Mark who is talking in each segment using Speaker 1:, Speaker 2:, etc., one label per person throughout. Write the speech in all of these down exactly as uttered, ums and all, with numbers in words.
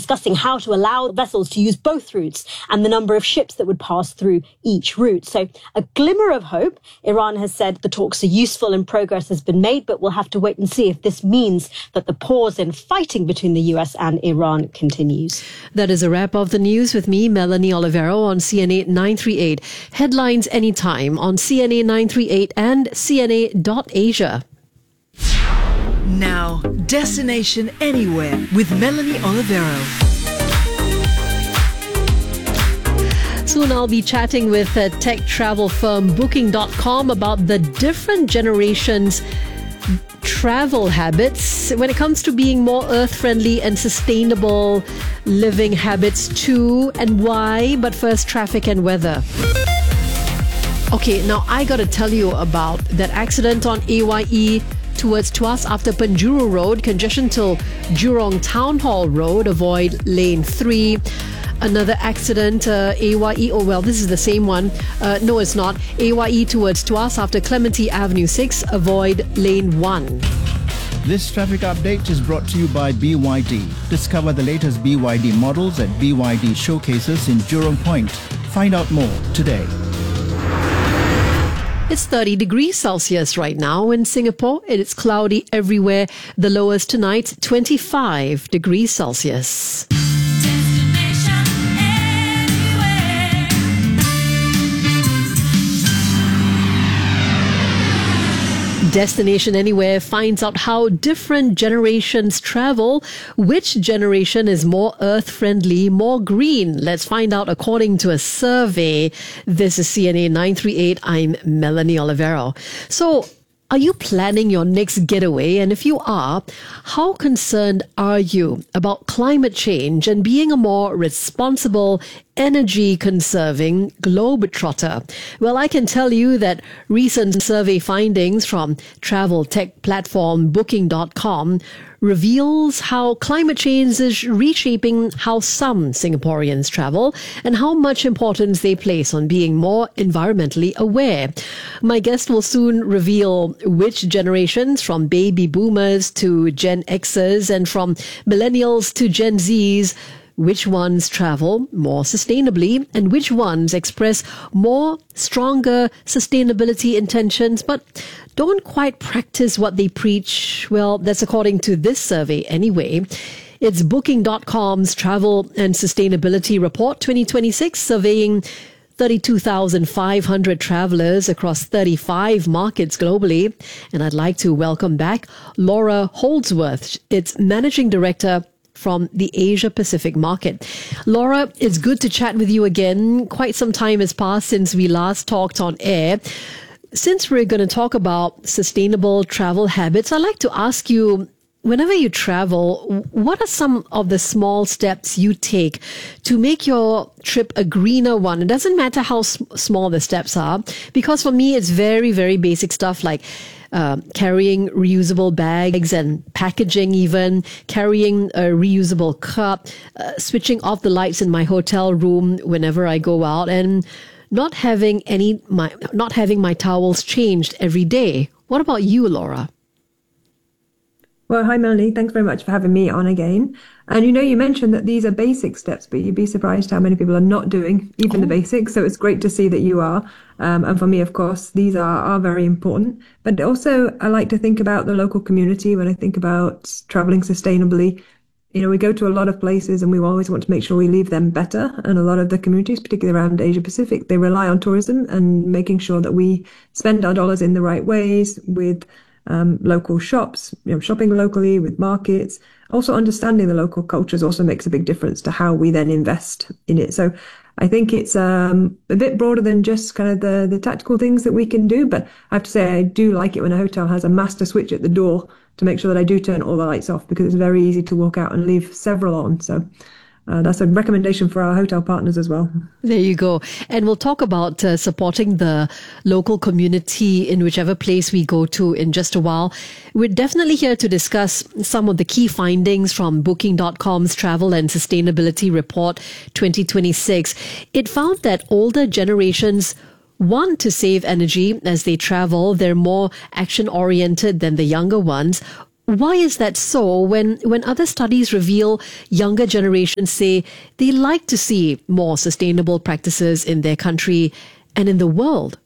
Speaker 1: discussing how to allow vessels to use both routes and the number of ships that would pass through each route. So a glimmer of hope. Iran has said the talks are useful and progress has been made, but we'll have to wait and see if this means that the pause in fighting between the U S and Iran continues.
Speaker 2: That is a wrap of the news with me, Melanie Olivero, on C N A nine thirty-eight. Headlines anytime on C N A nine thirty-eight and C N A dot Asia.
Speaker 3: Now, Destination Anywhere with Melanie Olivero.
Speaker 2: Soon I'll be chatting with uh, tech travel firm Booking dot com about the different generations' travel habits when it comes to being more earth-friendly and sustainable living habits too, and why. But first, traffic and weather. Okay, now I got to tell you about that accident on A Y E towards Tuas after Penjuru Road, congestion till Jurong Town Hall Road, avoid lane three. Another accident, uh, A Y E, oh well, this is the same one. Uh, no, it's not. A Y E towards Tuas after Clementi Avenue six, avoid lane one.
Speaker 4: This traffic update is brought to you by B Y D. Discover the latest B Y D models at B Y D showcases in Jurong Point. Find out more today.
Speaker 2: It's thirty degrees Celsius right now in Singapore. It's cloudy everywhere. The lowest tonight, twenty-five degrees Celsius. Destination Anywhere finds out how different generations travel. Which generation is more earth-friendly, more green? Let's find out according to a survey. This is C N A nine thirty-eight. I'm Melanie Olivero. So, are you planning your next getaway? And if you are, how concerned are you about climate change and being a more responsible, energy-conserving globetrotter? Well, I can tell you that recent survey findings from travel tech platform Booking dot com reveals how climate change is reshaping how some Singaporeans travel and how much importance they place on being more environmentally aware. My guest will soon reveal which generations, from baby boomers to Gen Xers and from millennials to Gen Zs, which ones travel more sustainably and which ones express more stronger sustainability intentions but don't quite practice what they preach. Well, that's according to this survey anyway. It's Booking dot com's Travel and Sustainability Report twenty twenty-six, surveying thirty-two thousand five hundred travelers across thirty-five markets globally. And I'd like to welcome back Laura Holdsworth, its Managing Director from the Asia Pacific market. Laura, it's good to chat with you again. Quite some time has passed since we last talked on air. Since we're going to talk about sustainable travel habits, I'd like to ask you, whenever you travel, what are some of the small steps you take to make your trip a greener one? It doesn't matter how s- small the steps are, because for me, it's very, very basic stuff like Uh, carrying reusable bags and packaging, even carrying a reusable cup, uh, switching off the lights in my hotel room whenever I go out, and not having any my not having my towels changed every day. What about you, Laura?
Speaker 5: Well, hi, Melanie. Thanks very much for having me on again. And you know, you mentioned that these are basic steps, but you'd be surprised how many people are not doing even oh. the basics. So it's great to see that you are. Um, and for me, of course, these are, are very important. But also, I like to think about the local community when I think about traveling sustainably. You know, we go to a lot of places and we always want to make sure we leave them better. And a lot of the communities, particularly around Asia Pacific, they rely on tourism and making sure that we spend our dollars in the right ways with Um, local shops, you know, shopping locally with markets. Also understanding the local cultures also makes a big difference to how we then invest in it. So I think it's um, a bit broader than just kind of the, the tactical things that we can do. But I have to say, I do like it when a hotel has a master switch at the door to make sure that I do turn all the lights off, because it's very easy to walk out and leave several on. So Uh, that's a recommendation for our hotel partners as well.
Speaker 2: There you go. And we'll talk about uh, supporting the local community in whichever place we go to in just a while. We're definitely here to discuss some of the key findings from Booking dot com's Travel and Sustainability Report twenty twenty-six. It found that older generations want to save energy as they travel. They're more action-oriented than the younger ones. Why is that so? When when other studies reveal younger generations say they like to see more sustainable practices in their country and in the world?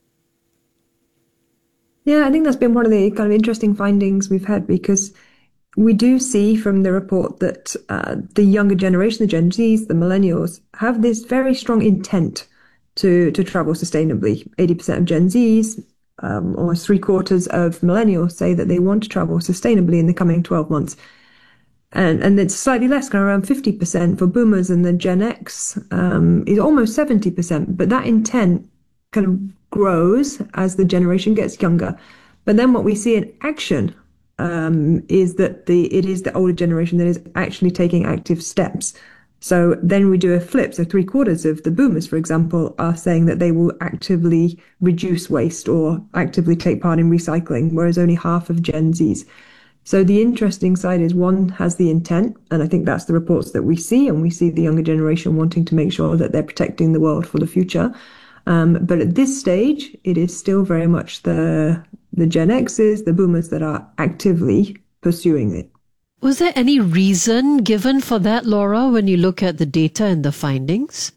Speaker 5: Yeah, I think that's been one of the kind of interesting findings we've had, because we do see from the report that uh, the younger generation, the Gen Zs, the millennials, have this very strong intent to, to travel sustainably. eighty percent of Gen Zs, um, almost three quarters of millennials say that they want to travel sustainably in the coming twelve months. And, and it's slightly less, kind of around fifty percent for boomers, and the Gen X um, is almost seventy percent. But that intent kind of grows as the generation gets younger. But then what we see in action um, is that the it is the older generation that is actually taking active steps. So then we do a flip. So three quarters of the boomers, for example, are saying that they will actively reduce waste or actively take part in recycling, whereas only half of Gen Zs. So the interesting side is one has the intent, and I think that's the reports that we see, and we see the younger generation wanting to make sure that they're protecting the world for the future. Um, but at this stage, it is still very much the the Gen X's, the boomers that are actively pursuing it.
Speaker 2: Was there any reason given for that, Laura, when you look at the data and the findings?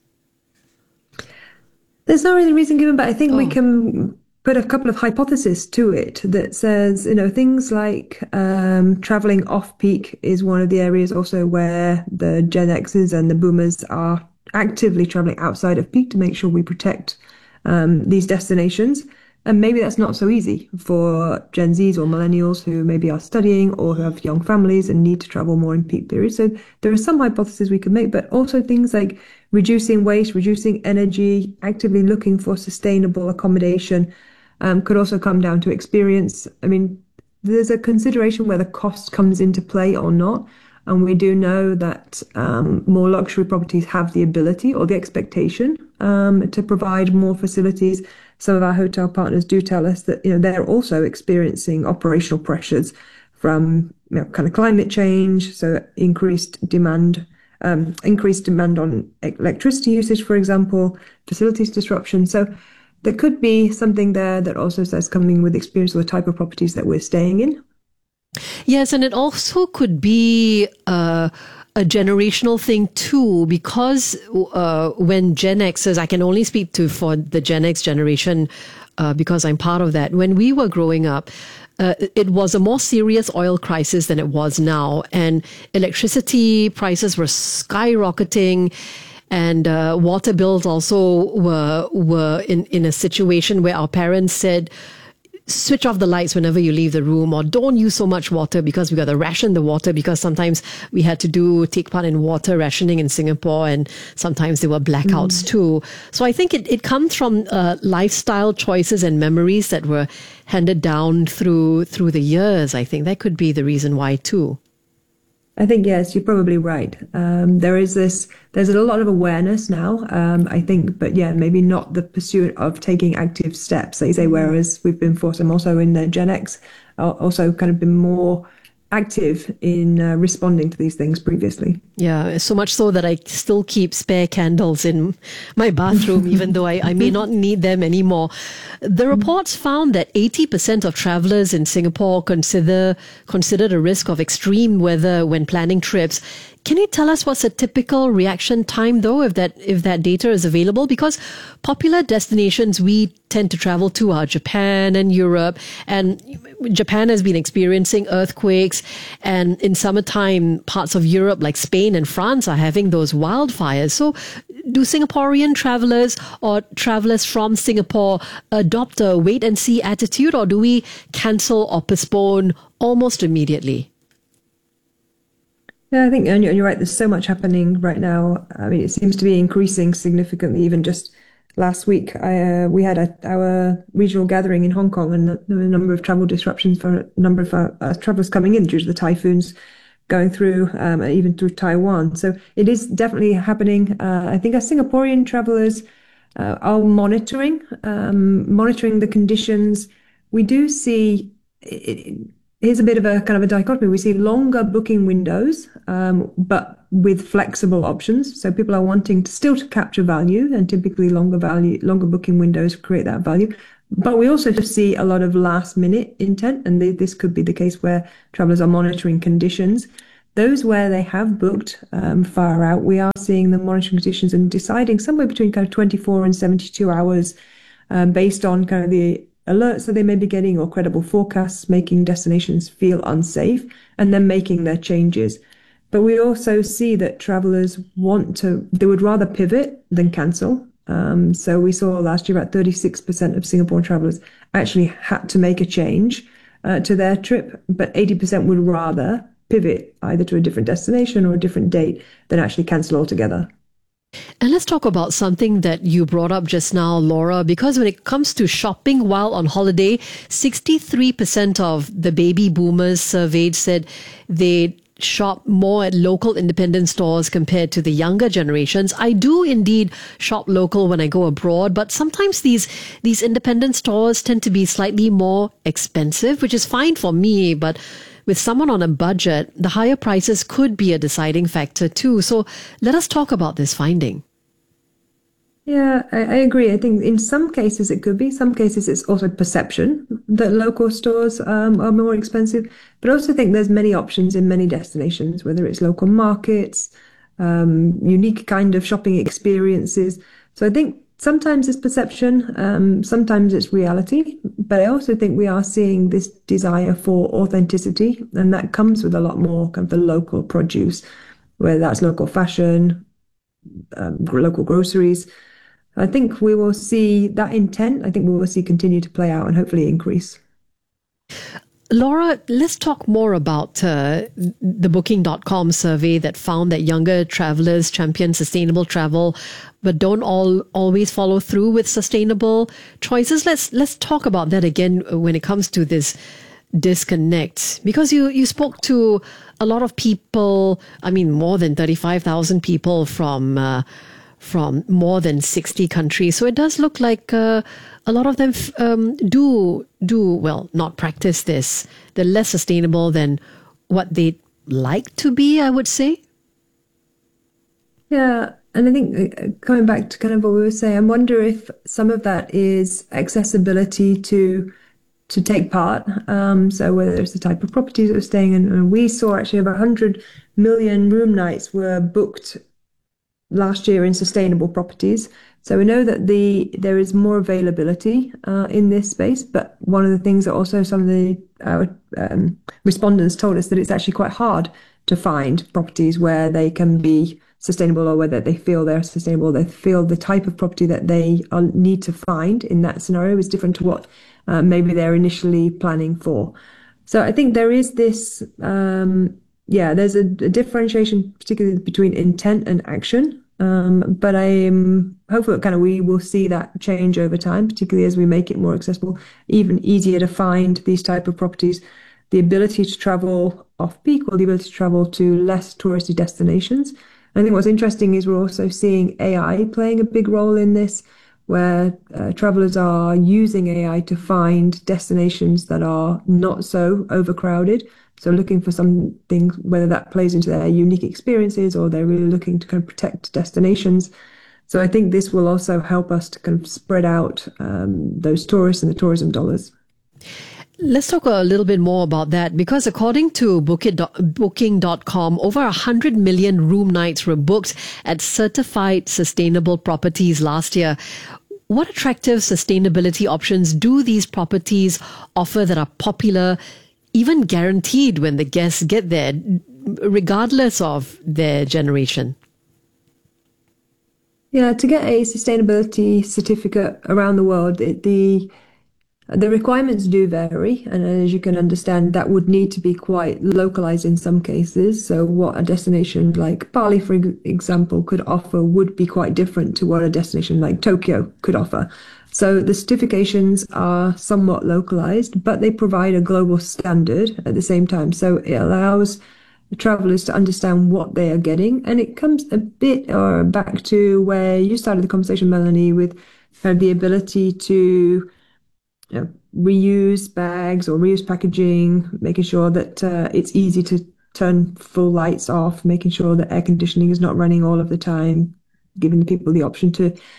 Speaker 5: There's not really a reason given, but I think
Speaker 2: Oh.
Speaker 5: we can put a couple of hypotheses to it that says, you know, things like um, traveling off peak is one of the areas also where the Gen X's and the boomers are actively traveling outside of peak to make sure we protect um, these destinations. And maybe that's not so easy for Gen Zs or millennials who maybe are studying or who have young families and need to travel more in peak periods. So there are some hypotheses we could make, but also things like reducing waste, reducing energy, actively looking for sustainable accommodation um, could also come down to experience. I mean, there's a consideration whether cost comes into play or not. And we do know that um, more luxury properties have the ability or the expectation um, to provide more facilities. Some of our hotel partners do tell us that, you know, they're also experiencing operational pressures from, you know, kind of climate change, so increased demand, um, increased demand on electricity usage, for example, facilities disruption. So there could be something there that also says coming with experience of the type of properties that we're staying in.
Speaker 2: Yes, and it also could be uh, a generational thing too, because uh, when Gen Xers, I can only speak to for the Gen X generation uh, because I'm part of that. When we were growing up, uh, it was a more serious oil crisis than it was now, and electricity prices were skyrocketing. And uh, water bills also were were in, in a situation where our parents said, switch off the lights whenever you leave the room, or don't use so much water because we got to ration the water, because sometimes we had to do take part in water rationing in Singapore, and sometimes there were blackouts mm. too. So I think it, it comes from uh, lifestyle choices and memories that were handed down through through the years. I think that could be the reason why too.
Speaker 5: I think, yes, you're probably right. Um, there is this, there's a lot of awareness now, um, I think, but yeah, maybe not the pursuit of taking active steps, like you say, whereas we've been forced, and also in the Gen X, uh, also kind of been more active in uh, responding to these things previously.
Speaker 2: Yeah, so much so that I still keep spare candles in my bathroom, even though I, I may not need them anymore. The reports found that eighty percent of travelers in Singapore consider consider the risk of extreme weather when planning trips. Can you tell us what's a typical reaction time, though, if that if that data is available? Because popular destinations we tend to travel to are Japan and Europe, and Japan has been experiencing earthquakes, and in summertime, parts of Europe like Spain and France are having those wildfires. So do Singaporean travelers or travelers from Singapore adopt a wait-and-see attitude, or do we cancel or postpone almost immediately?
Speaker 5: Yeah, I think and you're right. There's so much happening right now. I mean, it seems to be increasing significantly. Even just last week, I, uh, we had a, our regional gathering in Hong Kong, and there were a number of travel disruptions for a number of uh, uh, travelers coming in due to the typhoons going through, um, even through Taiwan. So it is definitely happening. Uh, I think our Singaporean travelers uh, are monitoring, um, monitoring the conditions. We do see. It, Here's a bit of a kind of a dichotomy. We see longer booking windows, um, but with flexible options. So people are wanting to still to capture value, and typically longer value, longer booking windows create that value. But we also just see a lot of last minute intent, and this could be the case where travelers are monitoring conditions. Those where they have booked um, far out, we are seeing them monitoring conditions and deciding somewhere between kind of twenty-four and seventy-two hours um, based on kind of the alerts that they may be getting or credible forecasts, making destinations feel unsafe and then making their changes. But we also see that travelers want to, they would rather pivot than cancel. Um, so we saw last year about thirty-six percent of Singapore travelers actually had to make a change uh, to their trip, but eighty percent would rather pivot either to a different destination or a different date than actually cancel altogether.
Speaker 2: And let's talk about something that you brought up just now, Laura, because when it comes to shopping while on holiday, sixty-three percent of the baby boomers surveyed said they shop more at local independent stores compared to the younger generations. I do indeed shop local when I go abroad, but sometimes these these independent stores tend to be slightly more expensive, which is fine for me, but with someone on a budget, the higher prices could be a deciding factor too. So let us talk about this finding.
Speaker 5: Yeah, I, I agree. I think in some cases it could be. Some cases it's also perception that local stores um, are more expensive. But I also think there's many options in many destinations, whether it's local markets, um, unique kind of shopping experiences. So I think sometimes it's perception, um, sometimes it's reality. But I also think we are seeing this desire for authenticity, and that comes with a lot more kind of the local produce, whether that's local fashion, um, local groceries. I think we will see that intent. I think we will see continue to play out and hopefully increase.
Speaker 2: Laura, let's talk more about uh, the Booking dot com survey that found that younger travelers champion sustainable travel, but don't all always follow through with sustainable choices. Let's let's talk about that again when it comes to this disconnect, because you you spoke to a lot of people. I mean, more than thirty-five thousand people from. Uh, from more than sixty countries. So it does look like uh, a lot of them um, do, do well, not practice this. They're less sustainable than what they'd like to be, I would say.
Speaker 5: Yeah, and I think coming back to kind of what we were saying, I wonder if some of that is accessibility to to take part. Um, so whether it's the type of properties that we're staying in, and we saw actually about one hundred million room nights were booked last year in sustainable properties. So we know that the there is more availability uh, in this space, but one of the things that also some of the our um, respondents told us that it's actually quite hard to find properties where they can be sustainable, or whether they feel they're sustainable, they feel the type of property that they are, need to find in that scenario is different to what uh, maybe they're initially planning for. So I think there is this, um, yeah, there's a, a differentiation, particularly between intent and action. Um, but I am hopeful that kind of we will see that change over time, particularly as we make it more accessible, even easier to find these type of properties, the ability to travel off peak or the ability to travel to less touristy destinations. And I think what's interesting is we're also seeing A I playing a big role in this, where uh, travelers are using A I to find destinations that are not so overcrowded. So looking for something, whether that plays into their unique experiences or they're really looking to kind of protect destinations. So I think this will also help us to kind of spread out um, those tourists and the tourism dollars.
Speaker 2: Let's talk a little bit more about that, because according to Booking dot com, over one hundred million room nights were booked at certified sustainable properties last year. What attractive sustainability options do these properties offer that are popular, even guaranteed when the guests get there, regardless of their generation?
Speaker 5: Yeah, to get a sustainability certificate around the world, it, the the requirements do vary, and as you can understand, that would need to be quite localized in some cases. So what a destination like Bali, for example, could offer would be quite different to what a destination like Tokyo could offer. So the certifications are somewhat localized, but they provide a global standard at the same time. So it allows the travelers to understand what they are getting. And it comes a bit or back to where you started the conversation, Melanie, with kind of the ability to you know, reuse bags or reuse packaging, making sure that uh, it's easy to turn full lights off, making sure that air conditioning is not running all of the time, giving the people the option to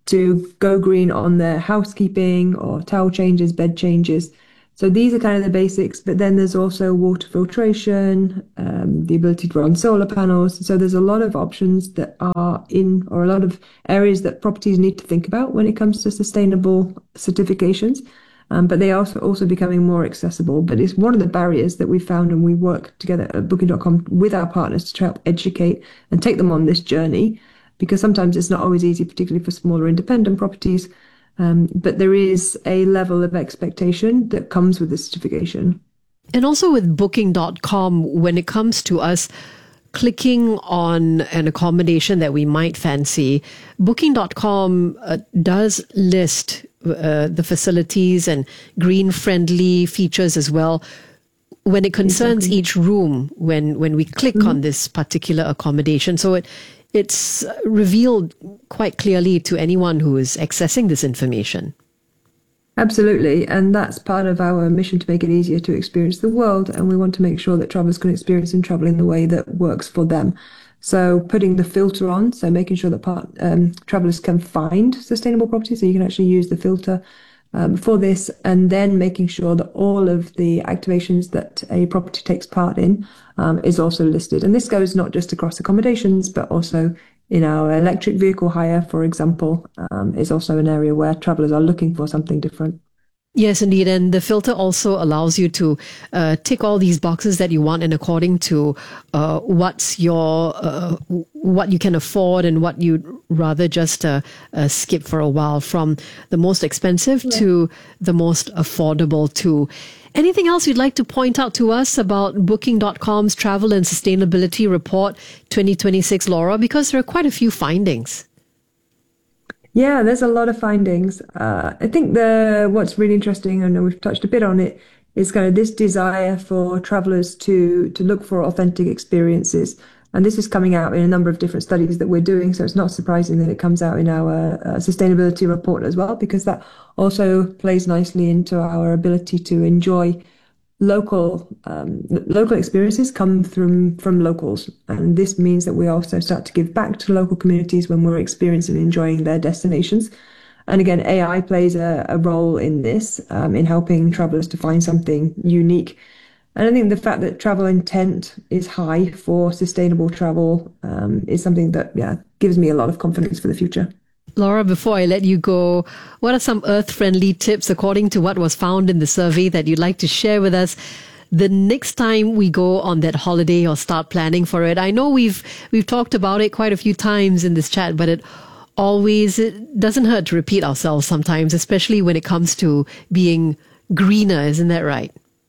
Speaker 5: to go green on their housekeeping or towel changes, bed changes. So these are kind of the basics, but then there's also water filtration, um, the ability to run solar panels. So there's a lot of options that are in, or a lot of areas that properties need to think about when it comes to sustainable certifications. Um, but they are also, also becoming more accessible. But it's one of the barriers that we found, and we work together at booking dot com with our partners to try to educate and take them on this journey, because sometimes it's not always easy, particularly for smaller independent properties. Um, but there is a level of expectation that comes with the certification.
Speaker 2: And also with booking dot com, when it comes to us clicking on an accommodation that we might fancy, booking dot com uh, does list uh, the facilities and green-friendly features as well when it concerns exactly. each room, when, when we click mm-hmm. on this particular accommodation. So it it's revealed quite clearly to anyone who is accessing this information.
Speaker 5: Absolutely. And that's part of our mission, to make it easier to experience the world. And we want to make sure that travelers can experience and travel in the way that works for them. So putting the filter on, so making sure that part, um, travelers can find sustainable property, so you can actually use the filter um, for this, and then making sure that all of the activations that a property takes part in um, is also listed. And this goes not just across accommodations, but also in our electric vehicle hire, for example, um, is also an area where travelers are looking for something different.
Speaker 2: Yes, indeed. And the filter also allows you to uh, tick all these boxes that you want, and according to uh, what's your, uh, what you can afford and what you'd rather just uh, uh, skip for a while, from the most expensive yeah. to the most affordable too. Anything else you'd like to point out to us about booking dot com's Travel and Sustainability Report twenty twenty-six, Laura? Because there are quite a few findings.
Speaker 5: Yeah, there's a lot of findings. Uh, I think the what's really interesting, and we've touched a bit on it, is kind of this desire for travelers to to look for authentic experiences. And this is coming out in a number of different studies that we're doing. So it's not surprising that it comes out in our uh, sustainability report as well, because that also plays nicely into our ability to enjoy local um, local experiences come from from locals. And this means that we also start to give back to local communities when we're experiencing and enjoying their destinations. And again, A I plays a, a role in this, um, in helping travelers to find something unique. And I think the fact that travel intent is high for sustainable travel um, is something that, yeah, gives me a lot of confidence for the future.
Speaker 2: Laura, before I let you go, what are some earth-friendly tips according to what was found in the survey that you'd like to share with us the next time we go on that holiday or start planning for it? I know we've we've talked about it quite a few times in this chat, but it always it doesn't hurt to repeat ourselves sometimes, especially when it comes to being greener. Isn't that right?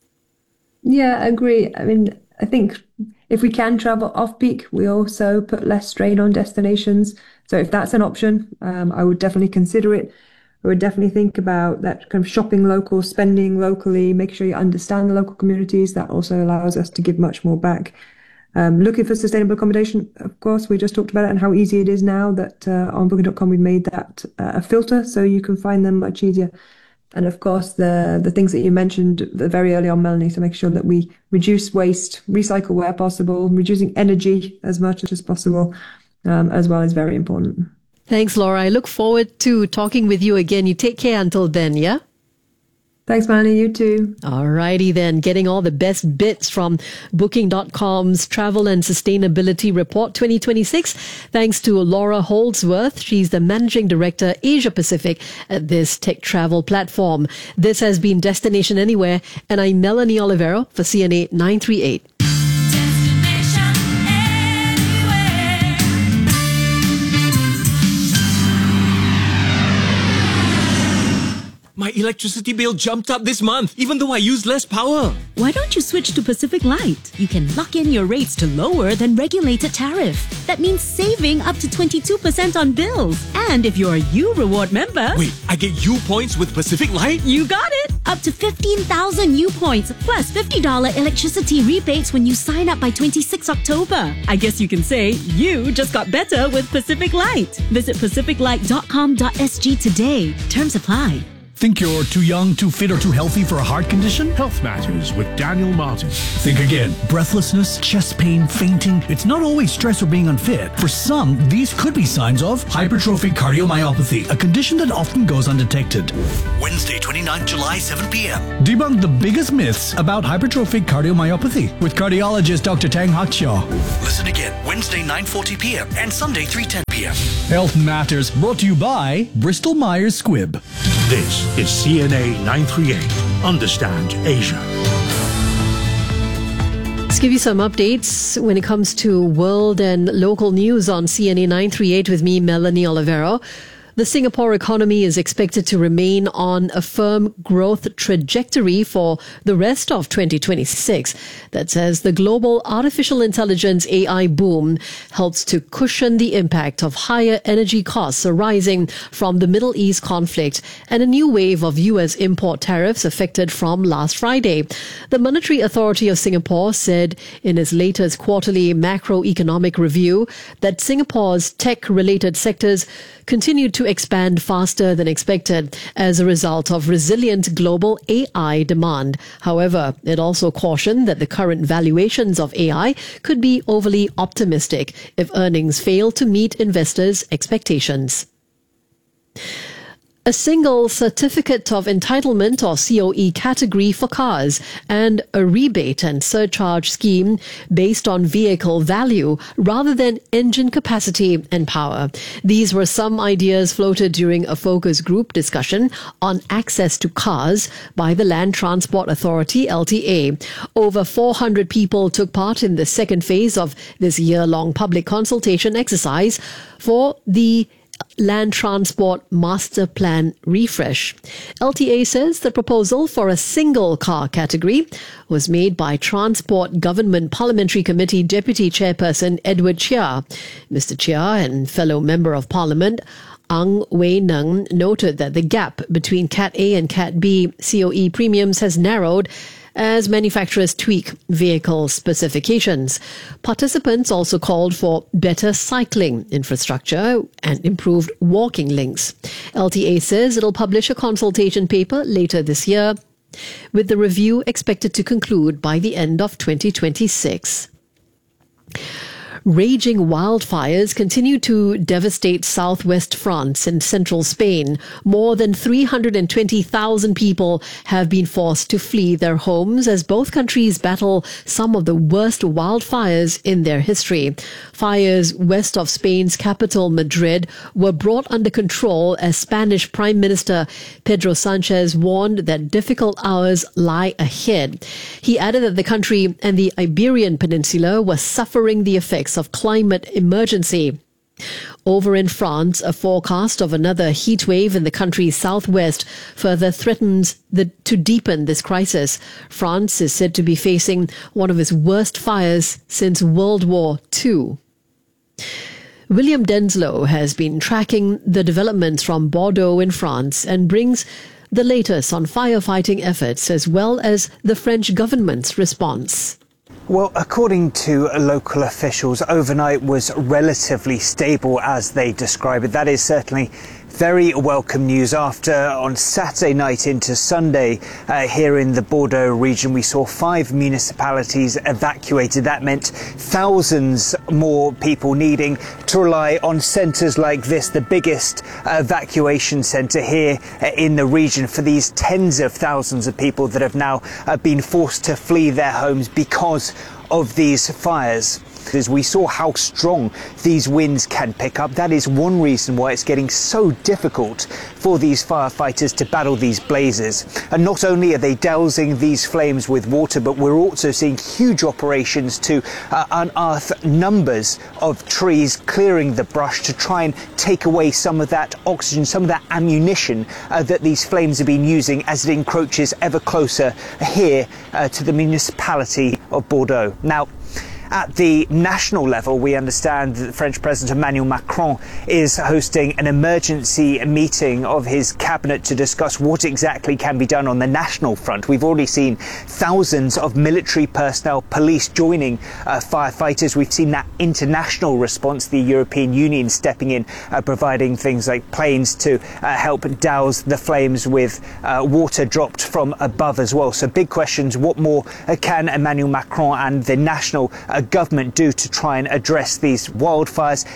Speaker 5: Yeah, I agree. I mean, I think if we can travel off-peak, we also put less strain on destinations. So if that's an option, um, I would definitely consider it. I would definitely think about that kind of shopping local, spending locally, make sure you understand the local communities. That also allows us to give much more back. Um, looking for sustainable accommodation, of course, we just talked about it and how easy it is now that uh, on booking dot com we've made that uh, a filter, so you can find them much easier. And of course, the the things that you mentioned very early on, Melanie, to make sure that we reduce waste, recycle where possible, reducing energy as much as possible, um, as well, is very important.
Speaker 2: Thanks, Laura. I look forward to talking with you again. You take care until then, yeah?
Speaker 5: Thanks, Melanie. You too.
Speaker 2: All righty then. Getting all the best bits from booking dot com's Travel and Sustainability Report twenty twenty-six. Thanks to Laura Holdsworth. She's the Managing Director, Asia Pacific at this tech travel platform. This has been Destination Anywhere, and I'm Melanie Olivero for C N A nine three eight.
Speaker 6: My electricity bill jumped up this month, even though I used less power.
Speaker 7: Why don't you switch to Pacific Light? You can lock in your rates to lower than regulated tariff. That means saving up to twenty-two percent on bills. And if you're a U Reward member...
Speaker 6: Wait, I get U points with Pacific Light?
Speaker 7: You got it! Up to fifteen thousand U points, plus fifty dollars electricity rebates when you sign up by twenty-sixth of October. I guess you can say you just got better with Pacific Light. Visit pacific light dot com dot s g today. Terms apply.
Speaker 8: Think you're too young, too fit, or too healthy for a heart condition?
Speaker 9: Health Matters with Daniel Martin.
Speaker 8: Think again. Breathlessness, chest pain, fainting. It's not always stress or being unfit. For some, these could be signs of hypertrophic cardiomyopathy, a condition that often goes undetected. Wednesday, twenty-ninth July, seven p.m. Debunk the biggest myths about hypertrophic cardiomyopathy with cardiologist Doctor Tang Hakshaw. Listen again Wednesday, nine forty p.m. and Sunday, three ten p.m. Health Matters, brought to you by Bristol Myers Squibb.
Speaker 9: This is C N A nine thirty-eight. Understand Asia.
Speaker 2: Let's give you some updates when it comes to world and local news on C N A nine thirty-eight with me, Melanie Olivero. The Singapore economy is expected to remain on a firm growth trajectory for the rest of twenty twenty-six. That says the global artificial intelligence A I boom helps to cushion the impact of higher energy costs arising from the Middle East conflict and a new wave of U S import tariffs affected from last Friday. The Monetary Authority of Singapore said in its latest quarterly macroeconomic review that Singapore's tech-related sectors continued to expand faster than expected as a result of resilient global A I demand. However, it also cautioned that the current valuations of A I could be overly optimistic if earnings fail to meet investors' expectations. A single certificate of entitlement or C O E category for cars and a rebate and surcharge scheme based on vehicle value rather than engine capacity and power. These were some ideas floated during a focus group discussion on access to cars by the Land Transport Authority, L T A. Over four hundred people took part in the second phase of this year-long public consultation exercise for the Land Transport Master Plan refresh. L T A says the proposal for a single car category was made by Transport Government Parliamentary Committee Deputy Chairperson Edward Chia. Mister Chia and fellow Member of Parliament Ang Wei Neng noted that the gap between Cat A and Cat B C O E premiums has narrowed as manufacturers tweak vehicle specifications. Participants also called for better cycling infrastructure and improved walking links. L T A says it'll publish a consultation paper later this year, with the review expected to conclude by the end of twenty twenty-six. Raging wildfires continue to devastate southwest France and central Spain. More than three hundred twenty thousand people have been forced to flee their homes as both countries battle some of the worst wildfires in their history. Fires west of Spain's capital, Madrid, were brought under control as Spanish Prime Minister Pedro Sanchez warned that difficult hours lie ahead. He added that the country and the Iberian Peninsula were suffering the effects of climate emergency. Over in France, a forecast of another heat wave in the country's southwest further threatens the, to deepen this crisis. France is said to be facing one of its worst fires since World War Two. William Denslow has been tracking the developments from Bordeaux in France and brings the latest on firefighting efforts as well as the French government's response.
Speaker 10: Well, according to local officials, overnight was relatively stable as they describe it. That is certainly very welcome news after on Saturday night into Sunday uh, here in the Bordeaux region we saw five municipalities evacuated. That meant thousands more people needing to rely on centres like this, the biggest uh, evacuation centre here uh, in the region for these tens of thousands of people that have now uh, been forced to flee their homes because of these fires. As we saw how strong these winds can pick up, that is one reason why it's getting so difficult for these firefighters to battle these blazes. And not only are they dousing these flames with water, but we're also seeing huge operations to uh, unearth numbers of trees, clearing the brush to try and take away some of that oxygen, some of that ammunition uh, that these flames have been using as it encroaches ever closer here uh, to the municipality of Bordeaux. Now, At the national level, we understand that French President Emmanuel Macron is hosting an emergency meeting of his cabinet to discuss what exactly can be done on the national front. We've already seen thousands of military personnel, police joining uh, firefighters. We've seen that international response, the European Union stepping in, uh, providing things like planes to uh, help douse the flames with uh, water dropped from above as well. So big questions, what more uh, can Emmanuel Macron and the national uh, government do to try and address these wildfires?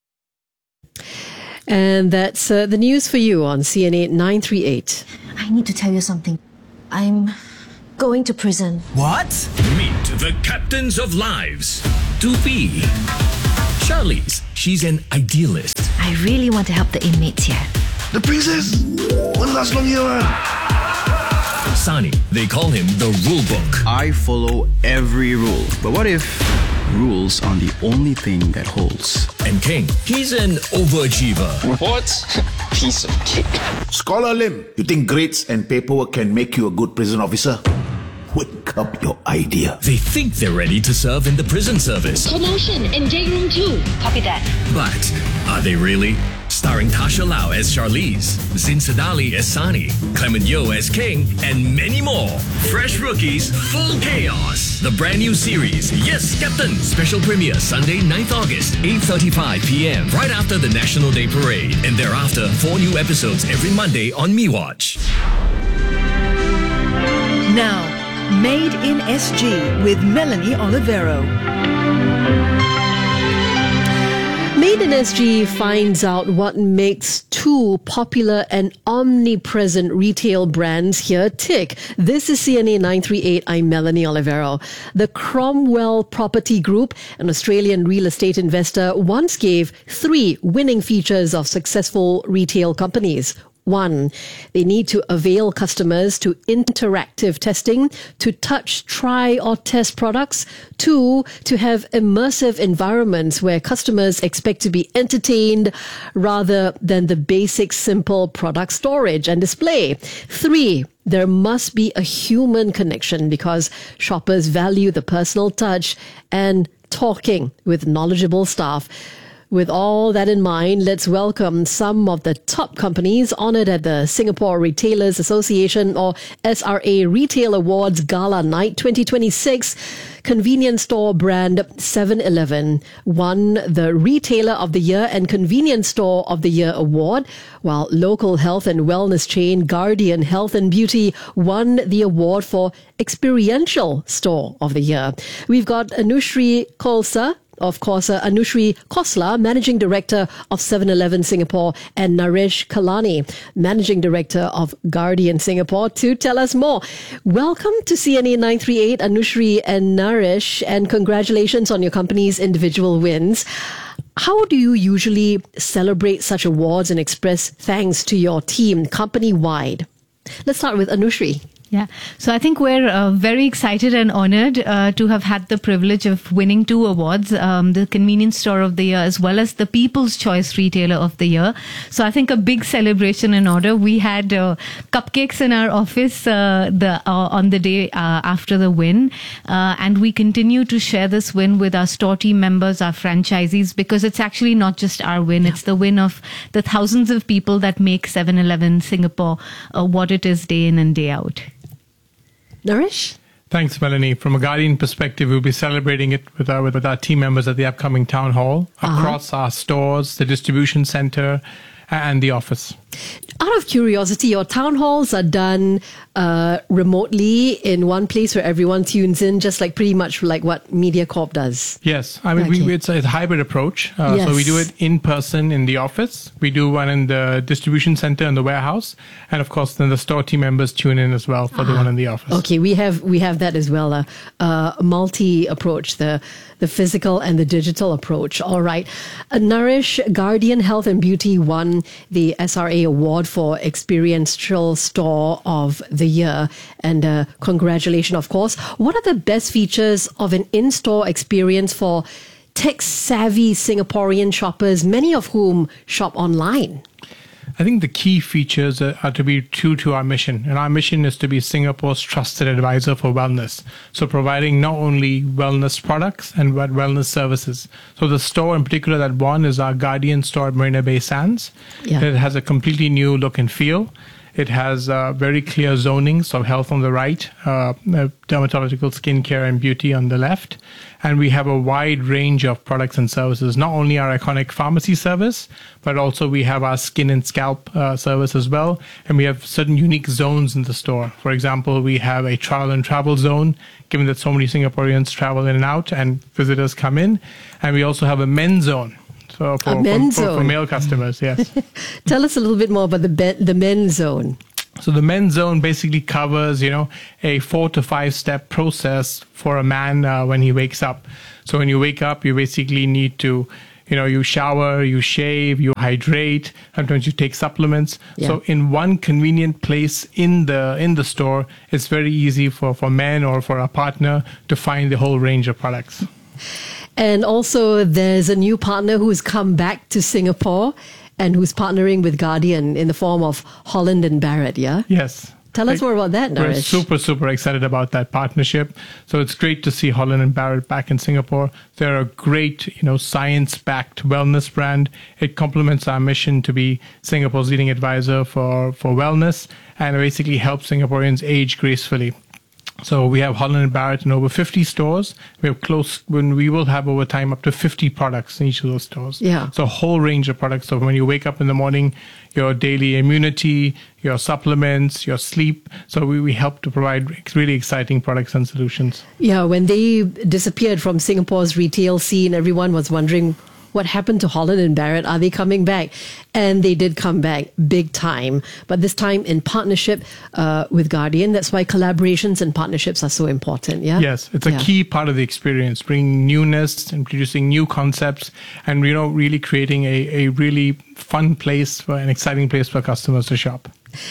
Speaker 2: And that's uh, the news for you on C N A nine three eight.
Speaker 11: I need to tell you something. I'm going to prison.
Speaker 6: What? Meet the captains of lives. Doopy. Charlize, she's an idealist.
Speaker 11: I really want to help the inmates here.
Speaker 12: The princess? Won't last long here.
Speaker 6: Sani, they call him the rule book.
Speaker 13: I follow every rule. But what if rules are the only thing that holds?
Speaker 6: And King, he's an overachiever.
Speaker 12: What? Piece of cake. Scholar Lim, you think grades and paperwork can make you a good prison officer? Wake up your idea.
Speaker 6: They think they're ready to serve in the prison service.
Speaker 14: Promotion in J Room two. Copy that.
Speaker 6: But are they really? Starring Tasha Lau as Charlize, Zin Sadali as Sani, Clement Yo as King, and many more. Fresh Rookies, Full Chaos. The brand new series, Yes, Captain. Special premiere Sunday, ninth August, eight thirty-five p.m. right after the National Day Parade. And thereafter, four new episodes every Monday on MeWatch.
Speaker 3: Now, Made in S G with Melanie Olivero.
Speaker 2: Made in S G finds out what makes two popular and omnipresent retail brands here tick. This is C N A nine three eight. I'm Melanie Olivero. The Cromwell Property Group, an Australian real estate investor, once gave three winning features of successful retail companies. One, they need to avail customers to interactive testing, to touch, try or test products. Two, to have immersive environments where customers expect to be entertained rather than the basic simple product storage and display. Three, there must be a human connection because shoppers value the personal touch and talking with knowledgeable staff. With all that in mind, let's welcome some of the top companies honoured at the Singapore Retailers Association or S R A Retail Awards Gala Night twenty twenty-six. Convenience store brand seven eleven won the Retailer of the Year and Convenience Store of the Year award, while local health and wellness chain Guardian Health and Beauty won the award for Experiential Store of the Year. We've got Anushri Khalsa, of course, uh, Anushri Khosla, Managing Director of seven eleven Singapore, and Naresh Kalani, Managing Director of Guardian Singapore, to tell us more. Welcome to C N A nine three eight, Anushri and Naresh, and congratulations on your company's individual wins. How do you usually celebrate such awards and express thanks to your team company-wide? Let's start with Anushri.
Speaker 15: Yeah. So I think we're uh, very excited and honored uh, to have had the privilege of winning two awards, um, the Convenience Store of the Year as well as the People's Choice Retailer of the Year. So I think a big celebration in order. We had uh, cupcakes in our office uh, the uh, on the day uh, after the win. Uh, and we continue to share this win with our store team members, our franchisees, because it's actually not just our win. Yeah. It's the win of the thousands of people that make seven eleven Singapore uh, what it is day in and day out.
Speaker 2: Naresh?
Speaker 16: Thanks, Melanie. From a Guardian perspective, we'll be celebrating it with our, with our team members at the upcoming town hall, uh-huh. across our stores, the distribution center, and the office.
Speaker 2: Out of curiosity, your town halls are done uh, remotely in one place where everyone tunes in, just like pretty much like what MediaCorp does.
Speaker 16: Yes. I mean, okay. we, it's, a, it's a hybrid approach. Uh, yes. So we do it in person in the office. We do one in the distribution center in the warehouse. And of course, then the store team members tune in as well for uh-huh. the one in the office.
Speaker 2: Okay, we have we have that as well. A uh, uh, multi approach, the the physical and the digital approach. All right. Uh, Naresh, Guardian Health and Beauty won the S R A award for Experiential Store of the Year. And uh, congratulations, of course. What are the best features of an in-store experience for tech-savvy Singaporean shoppers, many of whom shop online?
Speaker 16: I think the key features are, are to be true to our mission. And our mission is to be Singapore's trusted advisor for wellness. So providing not only wellness products and but wellness services. So the store in particular that won is our Guardian store at Marina Bay Sands. Yeah. It has a completely new look and feel. It has uh, very clear zoning, so health on the right, uh, dermatological skincare and beauty on the left. And we have a wide range of products and services, not only our iconic pharmacy service, but also we have our skin and scalp uh, service as well. And we have certain unique zones in the store. For example, we have a trial and travel zone, given that so many Singaporeans travel in and out and visitors come in. And we also have a men's zone. So for,
Speaker 2: men's
Speaker 16: for, for,
Speaker 2: zone.
Speaker 16: for male customers, yes.
Speaker 2: Tell us a little bit more about the be- the men's zone.
Speaker 16: So the men's zone basically covers, you know, a four to five step process for a man uh, when he wakes up. So when you wake up, you basically need to, you know, you shower, you shave, you hydrate. Sometimes you take supplements. Yeah. So in one convenient place in the in the store, it's very easy for, for men or for a partner to find the whole range of products.
Speaker 2: And also, there's a new partner who's come back to Singapore and who's partnering with Guardian in the form of Holland and Barrett, yeah?
Speaker 16: Yes.
Speaker 2: Tell us more about that, Naresh.
Speaker 16: We're super, super excited about that partnership. So it's great to see Holland and Barrett back in Singapore. They're a great, you know, science-backed wellness brand. It complements our mission to be Singapore's leading advisor for, for wellness and basically helps Singaporeans age gracefully. So we have Holland and Barrett in over fifty stores. We have close, when we will have over time up to fifty products in each of those stores.
Speaker 2: Yeah.
Speaker 16: So a whole range of products. So when you wake up in the morning, your daily immunity, your supplements, your sleep. So we, we help to provide really exciting products and solutions.
Speaker 2: Yeah, when they disappeared from Singapore's retail scene, everyone was wondering what happened to Holland and Barrett. Are they coming back? And they did come back big time, but this time in partnership uh, with Guardian. That's why collaborations and partnerships are so important. Yeah.
Speaker 16: Yes, it's a
Speaker 2: yeah.
Speaker 16: key part of the experience, bringing newness, introducing new concepts, and you know, really creating a, a really fun place for an exciting place for customers to shop.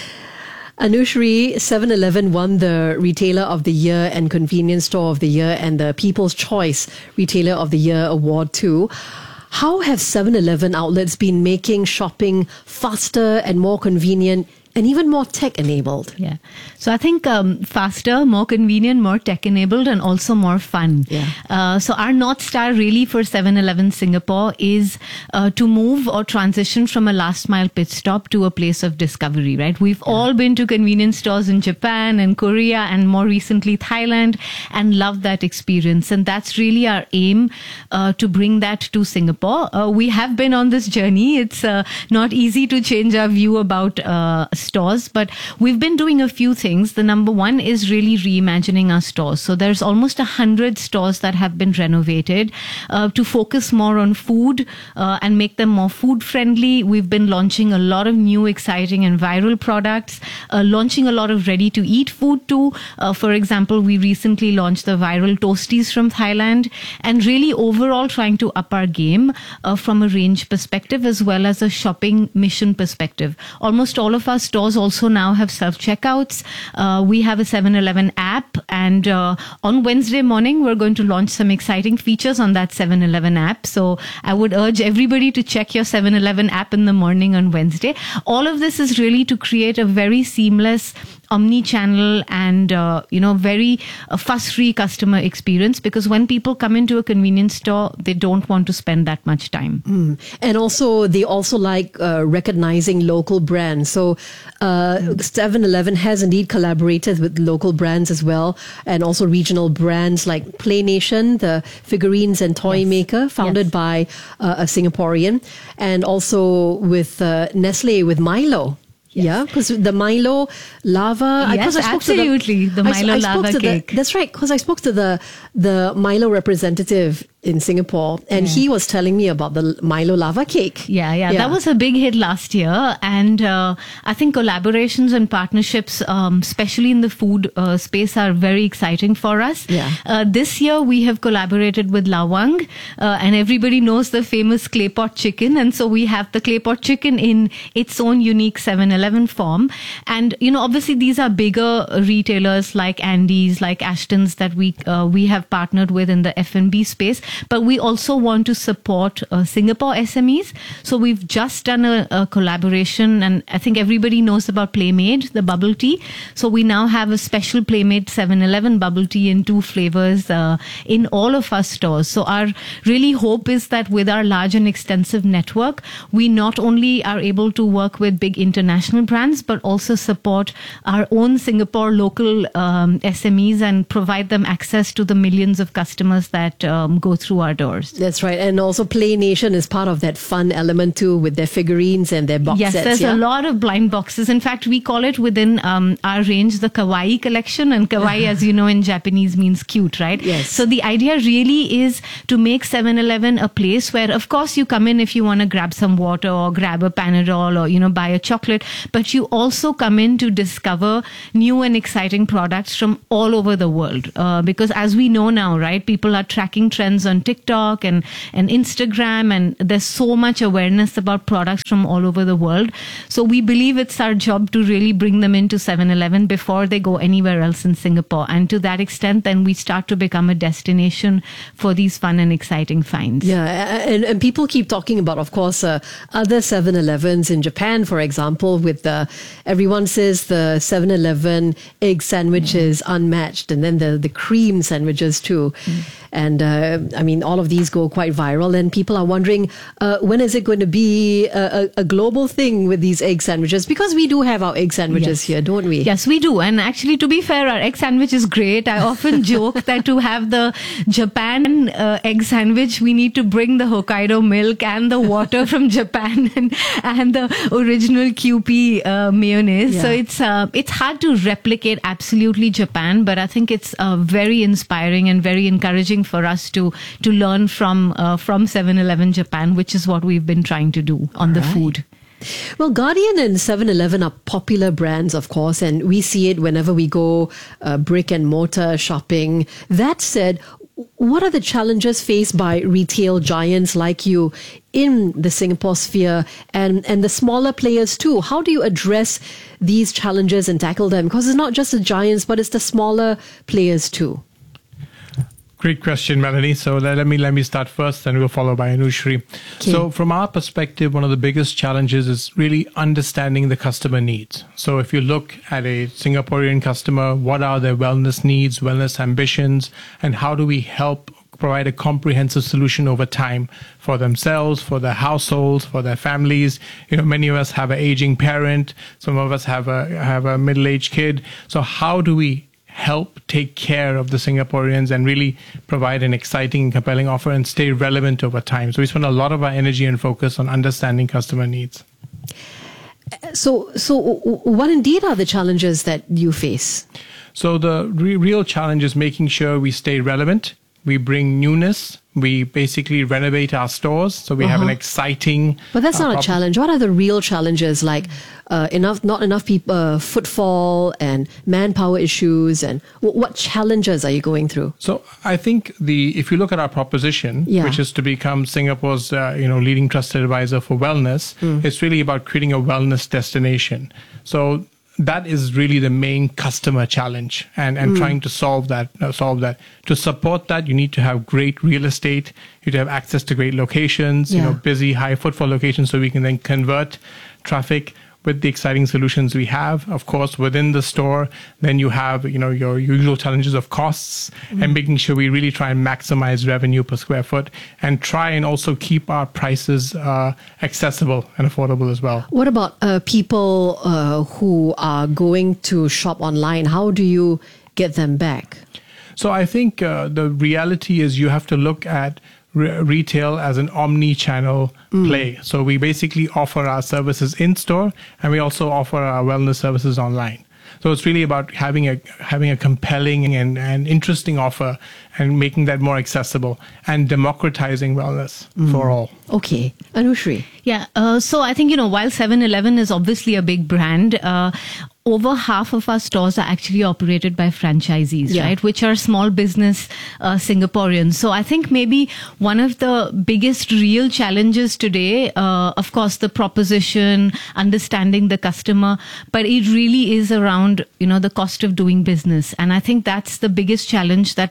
Speaker 2: Anushri, seven eleven won the Retailer of the Year and Convenience Store of the Year and the People's Choice Retailer of the Year award too. How have seven eleven outlets been making shopping faster and more convenient and even more tech-enabled?
Speaker 15: Yeah. So I think um, faster, more convenient, more tech-enabled, and also more fun.
Speaker 2: Yeah.
Speaker 15: Uh, so our North Star really for seven eleven Singapore is uh, to move or transition from a last-mile pit stop to a place of discovery, right? We've yeah. all been to convenience stores in Japan and Korea and more recently Thailand and loved that experience. And that's really our aim uh, to bring that to Singapore. Uh, we have been on this journey. It's uh, not easy to change our view about uh, stores, but we've been doing a few things. The number one is really reimagining our stores. So there's almost a hundred stores that have been renovated uh, to focus more on food uh, and make them more food friendly. We've been launching a lot of new, exciting and viral products, uh, launching a lot of ready to eat food too. Uh, for example, we recently launched the viral toasties from Thailand, and really overall trying to up our game uh, from a range perspective as well as a shopping mission perspective. Almost all of our stores also now have self-checkouts. Uh, we have a seven eleven app, and uh, on Wednesday morning, we're going to launch some exciting features on that seven eleven app. So I would urge everybody to check your seven eleven app in the morning on Wednesday. All of this is really to create a very seamless omni-channel and, uh, you know, very uh, fuss-free customer experience, because when people come into a convenience store, they don't want to spend that much time.
Speaker 2: Mm. And also, they also like uh, recognizing local brands. So uh, mm. seven eleven has indeed collaborated with local brands as well, and also regional brands like Play Nation, the figurines and toy yes. maker, founded yes. by uh, a Singaporean, and also with uh, Nestle, with Milo. Yes. Yeah, because the Milo lava.
Speaker 15: Yes, I, I absolutely. The, the Milo I, I lava cake.
Speaker 2: The, that's right, because I spoke to the the Milo representative in Singapore, and yeah. he was telling me about the Milo lava cake.
Speaker 15: Yeah, yeah, yeah. That was a big hit last year. And uh, I think collaborations and partnerships, um, especially in the food uh, space, are very exciting for us.
Speaker 2: Yeah.
Speaker 15: Uh, this year, we have collaborated with Lawang, uh, and everybody knows the famous clay pot chicken. And so we have the clay pot chicken in its own unique seven eleven form. And, you know, obviously, these are bigger retailers like Andy's, like Ashton's that we uh, we have partnered with in the F and B space. but we also want to support uh, Singapore S M Es. So we've just done a, a collaboration, and I think everybody knows about Playmade, the bubble tea. So we now have a special Playmade seven eleven bubble tea in two flavors uh, in all of our stores. So our really hope is that with our large and extensive network, we not only are able to work with big international brands, but also support our own Singapore local um, S M Es and provide them access to the millions of customers that um, go through our doors.
Speaker 2: That's right. And also Play Nation is part of that fun element too, with their figurines and their box
Speaker 15: yes,
Speaker 2: sets.
Speaker 15: Yes, there's
Speaker 2: yeah?
Speaker 15: a lot of blind boxes. In fact, we call it within um, our range the kawaii collection. And kawaii, as you know, in Japanese means cute, right?
Speaker 2: Yes.
Speaker 15: So the idea really is to make seven eleven a place where, of course, you come in if you want to grab some water or grab a Panadol or, you know, buy a chocolate, but you also come in to discover new and exciting products from all over the world. Uh, because as we know now, right, people are tracking trends on TikTok and, and Instagram, and there's so much awareness about products from all over the world. So we believe it's our job to really bring them into seven eleven before they go anywhere else in Singapore. And to that extent, then we start to become a destination for these fun and exciting finds.
Speaker 2: Yeah, and, and people keep talking about, of course, uh, other seven elevens in Japan, for example, with the, everyone says the seven eleven egg sandwich is unmatched, and then the, the cream sandwiches too. Mm. And uh, I mean, all of these go quite viral, and people are wondering, uh, when is it going to be a, a, a global thing with these egg sandwiches? Because we do have our egg sandwiches
Speaker 15: yes.
Speaker 2: here, don't we?
Speaker 15: Yes, we do. And actually, to be fair, our egg sandwich is great. I often joke that to have the Japan uh, egg sandwich, we need to bring the Hokkaido milk and the water from Japan and, and the original Q P uh, mayonnaise. Yeah. So it's uh, it's hard to replicate absolutely Japan, but I think it's uh, very inspiring and very encouraging for us to to learn from uh, from seven eleven Japan, which is what we've been trying to do on All the right. food.
Speaker 2: Well, Guardian and seven eleven are popular brands, of course, and we see it whenever we go uh, brick and mortar shopping. That said, what are the challenges faced by retail giants like you in the Singapore sphere, and, and the smaller players too? How do you address these challenges and tackle them? Because it's not just the giants, but it's the smaller players too.
Speaker 16: Great question, Melanie. So let, let me let me start first, and we'll follow by Anushri. Okay. So from our perspective, one of the biggest challenges is really understanding the customer needs. So if you look at a Singaporean customer, what are their wellness needs, wellness ambitions, and how do we help provide a comprehensive solution over time for themselves, for their households, for their families? You know, many of us have an aging parent. Some of us have a have a middle-aged kid. So how do we help take care of the Singaporeans and really provide an exciting and compelling offer and stay relevant over time? So we spend a lot of our energy and focus on understanding customer needs.
Speaker 2: So, so what indeed are the challenges that you face?
Speaker 16: So the re- real challenge is making sure we stay relevant. We bring newness. We basically renovate our stores, so we uh-huh. have an exciting.
Speaker 2: But that's
Speaker 16: uh,
Speaker 2: not
Speaker 16: prop-
Speaker 2: a challenge. What are the real challenges, like uh, enough, not enough people, uh, footfall and manpower issues, and w- what challenges are you going through?
Speaker 16: So I think the if you look at our proposition, yeah. which is to become Singapore's uh, you know leading trusted advisor for wellness, mm. it's really about creating a wellness destination. So that is really the main customer challenge, and, and mm. trying to solve that. Uh, solve that. To support that, you need to have great real estate. You need to have access to great locations, yeah. you know, busy, high footfall locations, so we can then convert traffic with the exciting solutions we have. Of course, within the store, then you have, you know, your usual challenges of costs mm. and making sure we really try and maximize revenue per square foot, and try and also keep our prices uh, accessible and affordable as well.
Speaker 2: What about uh, people uh, who are going to shop online? How do you get them back?
Speaker 16: So I think uh, the reality is you have to look at re- retail as an omni-channel mm. play. So we basically offer our services in-store, and we also offer our wellness services online. So it's really about having a having a compelling and, and interesting offer, and making that more accessible and democratizing wellness mm. for all.
Speaker 2: Okay. Anushri.
Speaker 15: Yeah. Uh, so I think, you know, while seven eleven is obviously a big brand, uh, over half of our stores are actually operated by franchisees, yeah. right? Which are small business uh, Singaporeans. So I think maybe one of the biggest real challenges today, uh, of course, the proposition, understanding the customer, but it really is around, you know, the cost of doing business. And I think that's the biggest challenge that many of our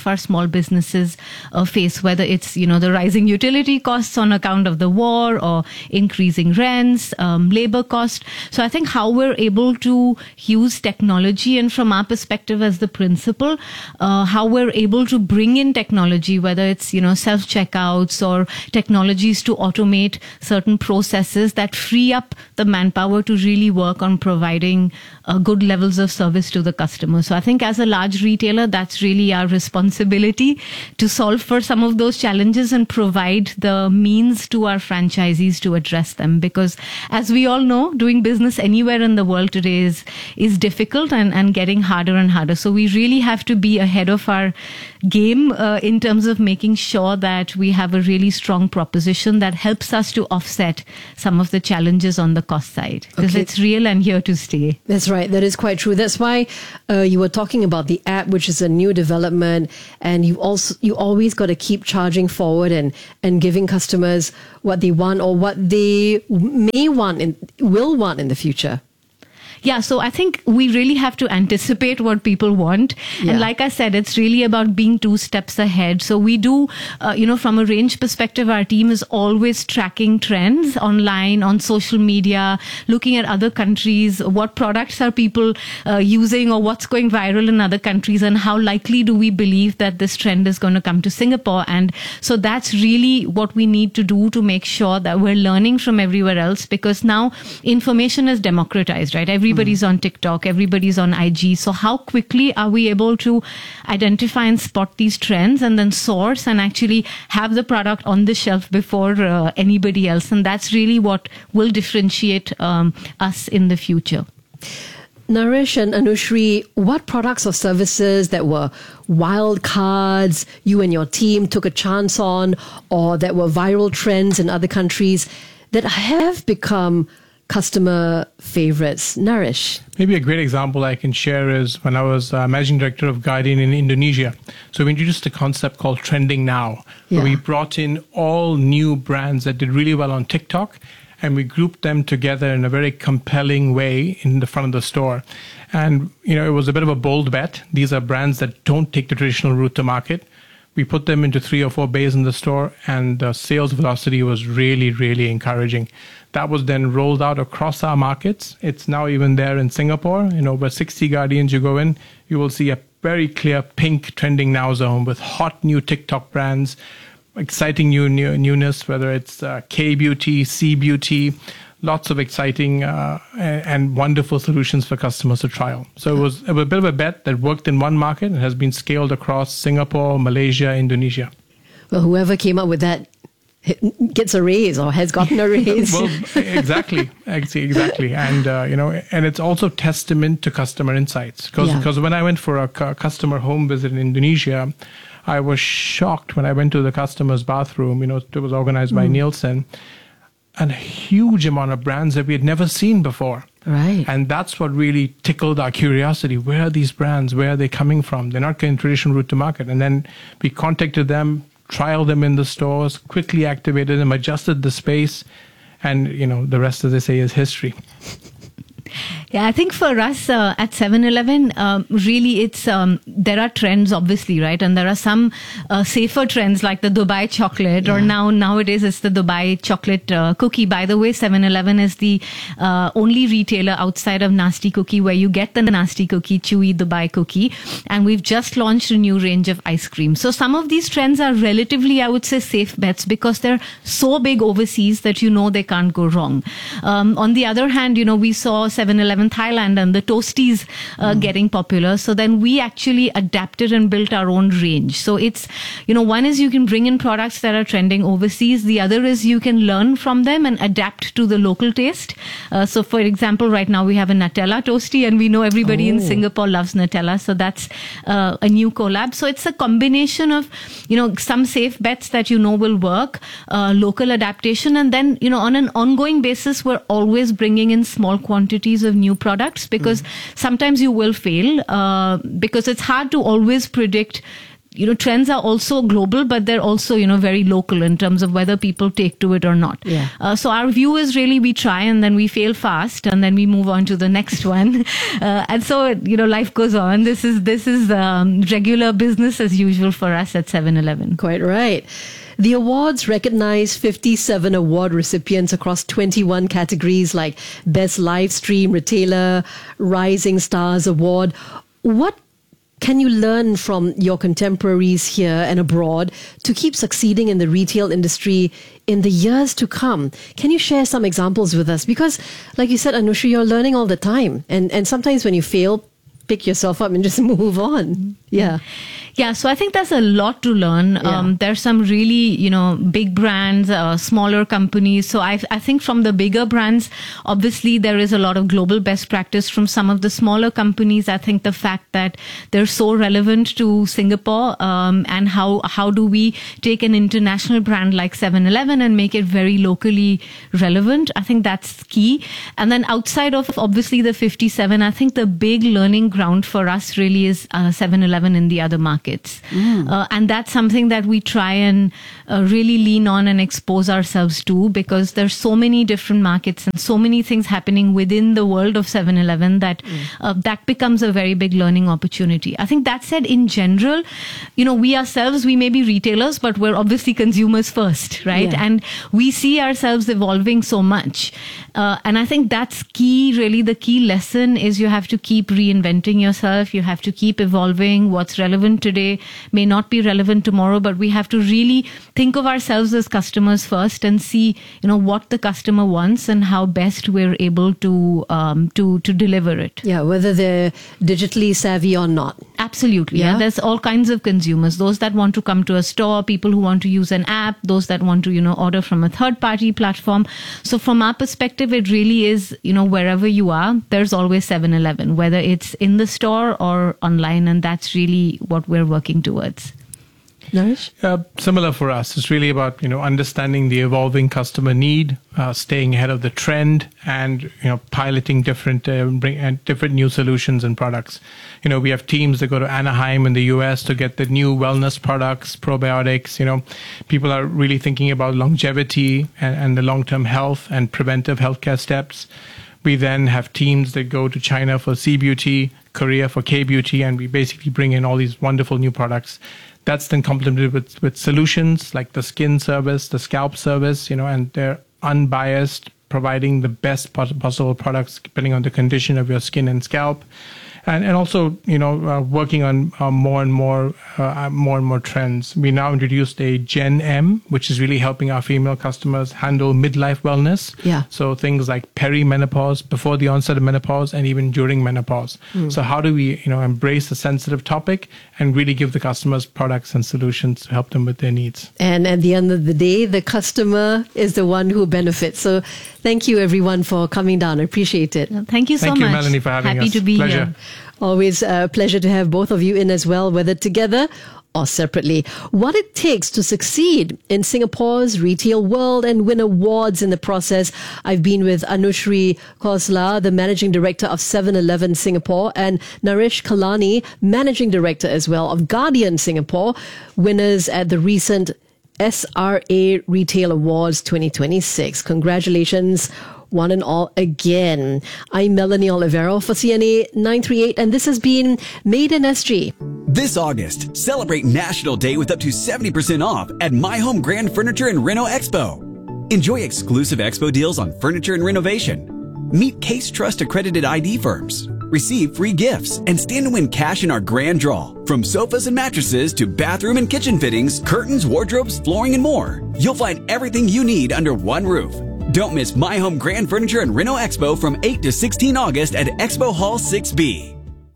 Speaker 15: our small businesses uh, face, whether it's, you know, the rising utility costs on account of the war or increasing rents, um, labor cost. So I think how we're able to use technology, and from our perspective as the principal, uh, how we're able to bring in technology, whether it's, you know, self-checkouts or technologies to automate certain processes that free up the manpower to really work on providing uh, good levels of service to the customer. So I think as a large retailer, that's really our responsibility to solve for some of those challenges and provide the means to our franchisees to address them. Because as we all know, doing business anywhere in the world today is, is difficult and, and getting harder and harder. So we really have to be ahead of our game uh, in terms of making sure that we have a really strong proposition that helps us to offset some of the challenges on the cost side, because
Speaker 2: Okay.
Speaker 15: it's real and here to stay.
Speaker 2: That's right. That is quite true. That's why uh, you were talking about the app, which is a new development, and you also you always got to keep charging forward and and giving customers what they want or what they may want and will want in the future.
Speaker 15: Yeah, so I think we really have to anticipate what people want.
Speaker 2: Yeah.
Speaker 15: And like I said, it's really about being two steps ahead. So we do, uh, you know, from a range perspective, our team is always tracking trends online, on social media, looking at other countries, what products are people uh, using or what's going viral in other countries, and how likely do we believe that this trend is going to come to Singapore. And so that's really what we need to do to make sure that we're learning from everywhere else, because now information is democratized, right? Every Everybody's on TikTok, everybody's on I G. So how quickly are we able to identify and spot these trends and then source and actually have the product on the shelf before uh, anybody else? And that's really what will differentiate um, us in the future.
Speaker 2: Naresh and Anushri, what products or services that were wild cards you and your team took a chance on, or that were viral trends in other countries that have become customer favorites? Naresh.
Speaker 16: Maybe a great example I can share is when I was uh, managing director of Guardian in Indonesia. So we introduced a concept called Trending Now, where
Speaker 2: Yeah.
Speaker 16: we brought in all new brands that did really well on TikTok, and we grouped them together in a very compelling way in the front of the store. And, you know, it was a bit of a bold bet. These are brands that don't take the traditional route to market. We put them into three or four bays in the store, and the sales velocity was really, really encouraging. That was then rolled out across our markets. It's now even there in Singapore. In over sixty Guardians you go in, you will see a very clear pink Trending Now zone with hot new TikTok brands, exciting new, new newness, whether it's uh, K-Beauty, C-Beauty, lots of exciting uh, and, and wonderful solutions for customers to trial. So it was, it was a bit of a bet that worked in one market and has been scaled across Singapore, Malaysia, Indonesia.
Speaker 2: Well, whoever came up with that gets a raise or has gotten a raise.
Speaker 16: Well, exactly, exactly, and uh, you know, and it's also testament to customer insights. Because
Speaker 2: Yeah.
Speaker 16: because when I went for a cu- customer home visit in Indonesia, I was shocked when I went to the customer's bathroom. You know, it was organized by
Speaker 2: Mm.
Speaker 16: Nielsen, and a huge amount of brands that we had never seen before.
Speaker 2: Right.
Speaker 16: And that's what really tickled our curiosity. Where are these brands? Where are they coming from? They're not getting traditional route to market. And then we contacted them, trialed them in the stores, quickly activated them, adjusted the space, and, you know, the rest, as they say, is history.
Speaker 15: Yeah, I think for us uh, at seven eleven, um, really it's, um, there are trends obviously, right? And there are some uh, safer trends like the Dubai chocolate, or now nowadays it's the Dubai chocolate uh, cookie. By the way, seven eleven is the uh, only retailer outside of Nasty Cookie where you get the Nasty Cookie, chewy Dubai cookie. And we've just launched a new range of ice cream. So some of these trends are relatively, I would say, safe bets because they're so big overseas that you know they can't go wrong. Um, on the other hand, you know, we saw seven eleven Thailand and the Toasties uh, mm. getting popular. So then we actually adapted and built our own range. So it's, you know, one is you can bring in products that are trending overseas. The other is you can learn from them and adapt to the local taste. Uh, so for example, right now we have a Nutella Toasty, and we know everybody oh. in Singapore loves Nutella. So that's uh, a new collab. So it's a combination of, you know, some safe bets that you know will work, uh, local adaptation, and then, you know, on an ongoing basis, we're always bringing in small quantities of new products, because mm. sometimes you will fail uh, because it's hard to always predict you know, trends are also global, but they're also, you know, very local in terms of whether people take to it or not.
Speaker 2: Yeah.
Speaker 15: Uh, so our view is really we try and then we fail fast and then we move on to the next one. Uh, and so, you know, life goes on. This is, this is um, regular business as usual for us at seven eleven.
Speaker 2: Quite right. The awards recognize fifty-seven award recipients across twenty-one categories like Best Live Stream Retailer, Rising Stars Award. What can you learn from your contemporaries here and abroad to keep succeeding in the retail industry in the years to come? Can you share some examples with us? Because, like you said, Anushree, you're learning all the time. And, and sometimes when you fail, pick yourself up and just move on. Yeah.
Speaker 15: Yeah, so I think there's a lot to learn.
Speaker 2: Yeah.
Speaker 15: Um, there's some really, you know, big brands, uh, smaller companies. So I, I think from the bigger brands, obviously there is a lot of global best practice. From some of the smaller companies, I think the fact that they're so relevant to Singapore, um, and how how do we take an international brand like seven eleven and make it very locally relevant? I think that's key. And then outside of obviously the fifty-seven, I think the big learning ground for us really is uh, seven eleven in the other markets. Mm. Uh, and that's something that we try and uh, really lean on and expose ourselves to, because there's so many different markets and so many things happening within the world of seven eleven that mm. uh, that becomes a very big learning opportunity. I think that said, in general, you know, we ourselves, we may be retailers, but we're obviously consumers first, right?
Speaker 2: Yeah.
Speaker 15: And we see ourselves evolving so much. Uh, and I think that's key, really. The key lesson is you have to keep reinventing yourself. You have to keep evolving. What's relevant today may not be relevant tomorrow, but we have to really think of ourselves as customers first and see, you know, what the customer wants and how best we're able to um, to to deliver it.
Speaker 2: Yeah, whether they're digitally savvy or not.
Speaker 15: Absolutely. Yeah. yeah. There's all kinds of consumers. Those that want to come to a store, people who want to use an app, those that want to, you know, order from a third party platform. So from our perspective, it really is, you know, wherever you are, there's always seven eleven, whether it's in the store or online. And that's really what we're working towards.
Speaker 2: Naresh?
Speaker 16: Uh, similar for us. It's really about, you know, understanding the evolving customer need, uh, staying ahead of the trend, and, you know, piloting different, uh, bring, uh, different new solutions and products. You know, we have teams that go to Anaheim in the U S to get the new wellness products, probiotics. You know, people are really thinking about longevity and, and the long-term health and preventive healthcare steps. We then have teams that go to China for C-Beauty, Korea for K-Beauty, and we basically bring in all these wonderful new products. That's then complemented with, with solutions like the skin service, the scalp service, you know, and they're unbiased, providing the best possible products depending on the condition of your skin and scalp. And, and also, you know, uh, working on uh, more and more, uh, more and more trends. We now introduced a Gen M, which is really helping our female customers handle midlife wellness.
Speaker 2: Yeah.
Speaker 16: So things like perimenopause, before the onset of menopause, and even during menopause. Mm. So how do we, you know, embrace a sensitive topic and really give the customers products and solutions to help them with their needs?
Speaker 2: And at the end of the day, the customer is the one who benefits. So thank you, everyone, for coming down. I appreciate it.
Speaker 15: Thank you so
Speaker 16: Thank
Speaker 15: much.
Speaker 16: Thank you, Melanie, for having
Speaker 15: Happy
Speaker 16: us.
Speaker 15: to be
Speaker 16: Pleasure.
Speaker 15: here.
Speaker 2: Always a pleasure to have both of you in as well, whether together or separately. What it takes to succeed in Singapore's retail world and win awards in the process. I've been with Anushree Khosla, the Managing Director of seven eleven Singapore, and Naresh Kalani, Managing Director as well of Guardian Singapore, winners at the recent S R A Retail Awards twenty twenty-six. Congratulations, one and all, again. I'm Melanie Olivero for C N A nine three eight, and this has been Made in S G.
Speaker 17: This August, celebrate National Day with up to seventy percent off at My Home Grand Furniture and Reno Expo. Enjoy exclusive expo deals on furniture and renovation. Meet Case Trust accredited I D firms. Receive free gifts and stand to win cash in our grand draw. From sofas and mattresses to bathroom and kitchen fittings, curtains, wardrobes, flooring, and more. You'll find everything you need under one roof. Don't miss My Home Grand Furniture and Reno Expo from eight to sixteen August at Expo Hall six B.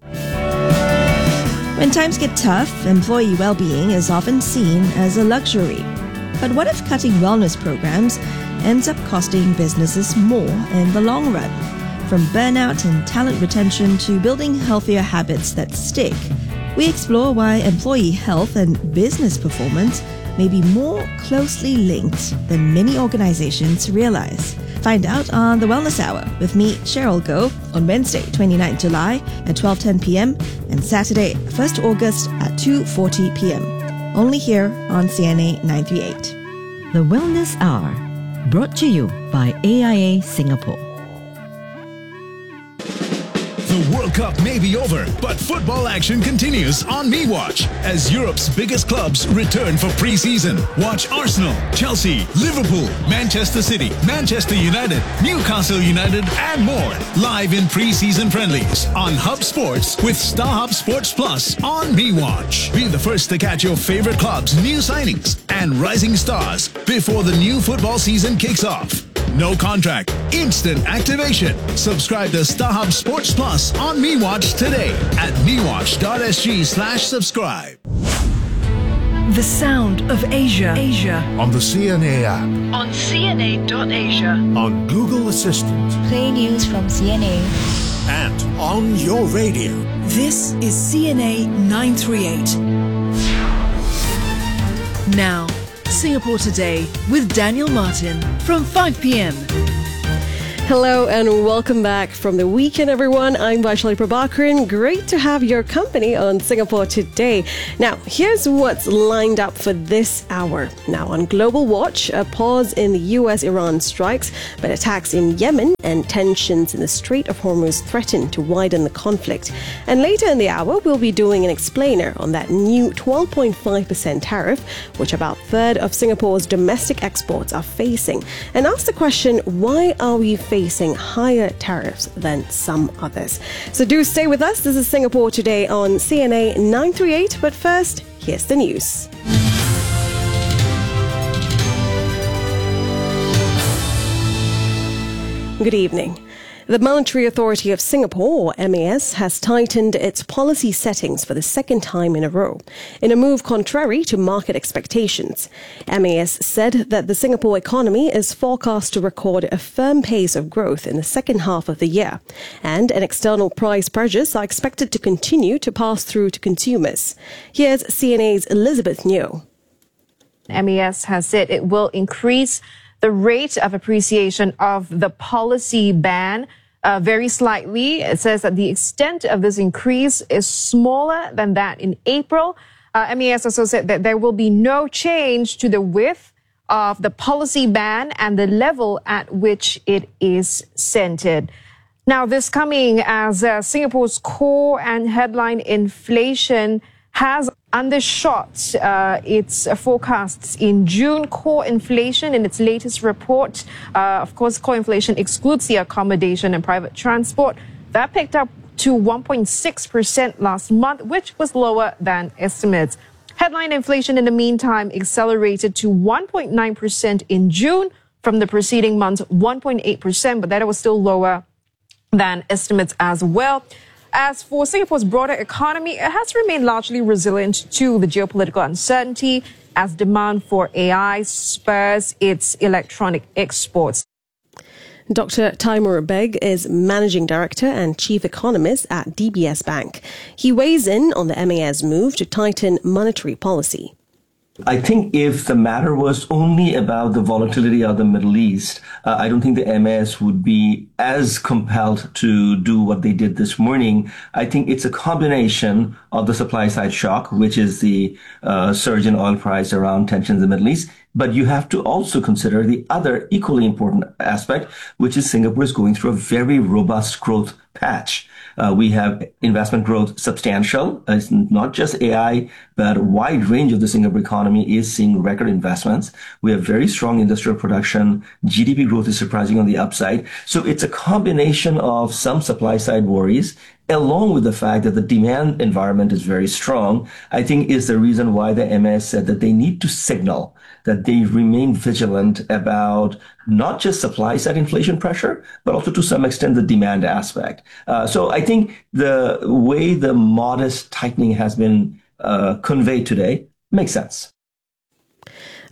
Speaker 18: When times get tough, employee well-being is often seen as a luxury. But what if cutting wellness programs ends up costing businesses more in the long run? From burnout and talent retention to building healthier habits that stick, we explore why employee health and business performance may be more closely linked than many organizations realize. Find out on the Wellness Hour with me, Cheryl Goh, on Wednesday, twenty-ninth of July at twelve ten p.m. and Saturday, first of August at two forty p.m. Only here on C N A nine thirty-eight.
Speaker 19: The Wellness Hour, brought to you by A I A Singapore.
Speaker 20: The World Cup may be over, but football action continues on MeWatch as Europe's biggest clubs return for pre-season. Watch Arsenal, Chelsea, Liverpool, Manchester City, Manchester United, Newcastle United, and more live in pre-season friendlies on Hub Sports with StarHub Sports Plus on MeWatch. Be the first to catch your favorite clubs' new signings and rising stars before the new football season kicks off. No contract, instant activation. Subscribe to StarHub Sports Plus on MeWatch today at mewatch.sg slash subscribe.
Speaker 3: The sound of Asia. Asia.
Speaker 9: On the C N A app.
Speaker 3: On C N A dot asia.
Speaker 9: On Google Assistant.
Speaker 11: Play news from C N A.
Speaker 9: And on your radio.
Speaker 3: This is C N A nine thirty-eight. Now, Singapore Today with Daniel Martin from five p.m.
Speaker 2: Hello and welcome back from the weekend, everyone. I'm Vaishali Prabhakaran. Great to have your company on Singapore Today. Now, here's what's lined up for this hour. Now, on Global Watch, a pause in the U S-Iran strikes, but attacks in Yemen and tensions in the Strait of Hormuz threaten to widen the conflict. And later in the hour, we'll be doing an explainer on that new twelve point five percent tariff, which about a third of Singapore's domestic exports are facing. And ask the question, why are we facing facing higher tariffs than some others? So do stay with us. This is Singapore Today on C N A nine thirty-eight. But first, here's the news. Good evening. The Monetary Authority of Singapore, or M A S, has tightened its policy settings for the second time in a row, in a move contrary to market expectations. M A S said that the Singapore economy is forecast to record a firm pace of growth in the second half of the year, and an external price pressures are expected to continue to pass through to consumers. Here's C N A's Elizabeth Nyo.
Speaker 21: M A S has said it will increase the rate of appreciation of the policy ban uh, very slightly. It says that the extent of this increase is smaller than that in April. Uh, M A S also said that there will be no change to the width of the policy ban and the level at which it is centered. Now, this coming as uh, Singapore's core and headline inflation has undershot uh, its uh, forecasts in June. Core inflation in its latest report, uh, of course, core inflation excludes the accommodation and private transport. That picked up to one point six percent last month, which was lower than estimates. Headline inflation, in the meantime, accelerated to one point nine percent in June from the preceding month's one point eight percent, but that was still lower than estimates as well. As for Singapore's broader economy, it has remained largely resilient to the geopolitical uncertainty as demand for A I spurs its electronic exports.
Speaker 2: Doctor Taimur Beg is Managing Director and Chief Economist at D B S Bank. He weighs in on the M A S move to tighten monetary policy.
Speaker 22: I think if the matter was only about the volatility of the Middle East, uh, I don't think the M A S would be as compelled to do what they did this morning. I think it's a combination of the supply side shock, which is the uh, surge in oil price around tensions in the Middle East. But you have to also consider the other equally important aspect, which is Singapore is going through a very robust growth patch. Uh, we have investment growth substantial. Uh, it's not just A I, but a wide range of the Singapore economy is seeing record investments. We have very strong industrial production. G D P growth is surprising on the upside. So it's a combination of some supply side worries, along with the fact that the demand environment is very strong, I think is the reason why the M A S said that they need to signal that they remain vigilant about not just supply side inflation pressure, but also to some extent the demand aspect. Uh, so I think the way the modest tightening has been uh, conveyed today makes sense.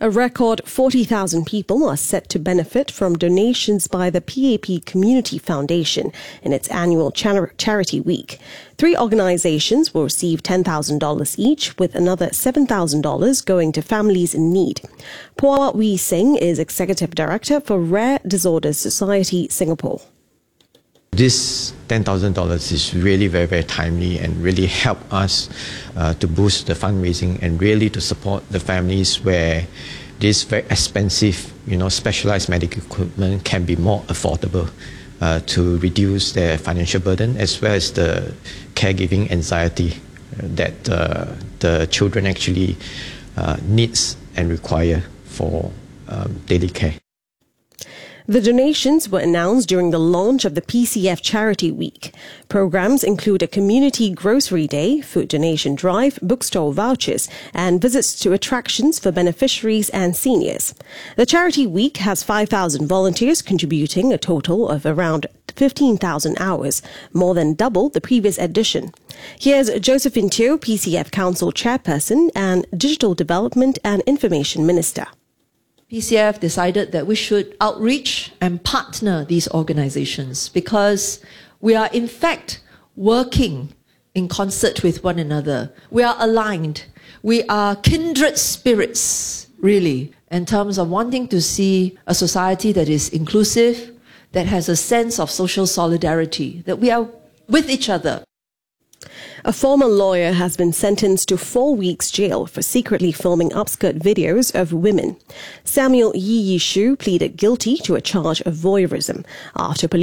Speaker 1: A record forty thousand people are set to benefit from donations by the P A P Community Foundation in its annual char- charity week. Three organizations will receive ten thousand dollars each, with another seven thousand dollars going to families in need. Pua Wee Sing is Executive Director for Rare Disorders Society, Singapore.
Speaker 4: This ten thousand dollars is really very, very timely and really help us uh, to boost the fundraising and really to support the families where this very expensive, you know, specialized medical equipment can be more affordable uh, to reduce their financial burden as well as the caregiving anxiety that uh, the children actually uh, needs and require for um, daily care.
Speaker 1: The donations were announced during the launch of the P C F Charity Week. Programs include a community grocery day, food donation drive, bookstore vouchers, and visits to attractions for beneficiaries and seniors. The Charity Week has five thousand volunteers contributing a total of around fifteen thousand hours, more than double the previous edition. Here's Josephine Teo, P C F Council Chairperson and Digital Development and Information Minister.
Speaker 23: P C F decided that we should outreach and partner these organizations because we are in fact working in concert with one another. We are aligned. We are kindred spirits, really, in terms of wanting to see a society that is inclusive, that has a sense of social solidarity, that we are with each other.
Speaker 1: A former lawyer has been sentenced to four weeks jail for secretly filming upskirt videos of women. Samuel Yi Yishu pleaded guilty to a charge of voyeurism after police